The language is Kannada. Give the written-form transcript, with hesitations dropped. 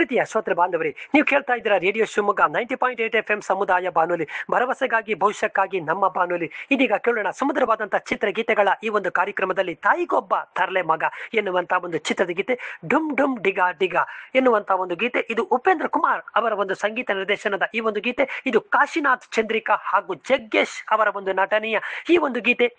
ಪ್ರೀತಿಯ ಶ್ರೋತೃ ಬಾಂಧವರೇ, ನೀವು ಕೇಳ್ತಾ ಇದ್ದೀರಾ ರೇಡಿಯೋ ಶಿವಮೊಗ್ಗ 90.8 FM ಸಮುದಾಯ ಬಾನುಲಿ, ಭರವಸೆಗಾಗಿ ಭವಿಷ್ಯಕ್ಕಾಗಿ ನಮ್ಮ ಬಾನುಲಿ. ಇದೀಗ ಕೇಳೋಣ ಸುಮಧುರವಾದಂತಹ ಚಿತ್ರಗೀತೆಗಳ ಈ ಒಂದು ಕಾರ್ಯಕ್ರಮದಲ್ಲಿ ತಾಯಿಗೊಬ್ಬ ತರ್ಲೆ ಮಗ ಎನ್ನುವಂತಹ ಒಂದು ಚಿತ್ರದ ಗೀತೆ ಡುಮ್ ಡುಮ್ ಡಿಗಾ ಡಿಗಾ ಎನ್ನುವಂತಹ ಒಂದು ಗೀತೆ. ಇದು ಉಪೇಂದ್ರ ಕುಮಾರ್ ಅವರ ಒಂದು ಸಂಗೀತ ನಿರ್ದೇಶನದ ಈ ಒಂದು ಗೀತೆ. ಇದು ಕಾಶಿನಾಥ್ ಚಂದ್ರಿಕಾ ಹಾಗೂ ಜಗ್ಗೇಶ್ ಅವರ ಒಂದು ನಟನೆಯ ಈ ಒಂದು ಗೀತೆ.